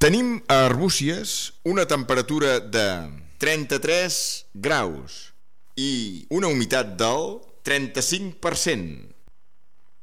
Tenim a Arbúcies una temperatura de 33 graus i una humitat del 35%.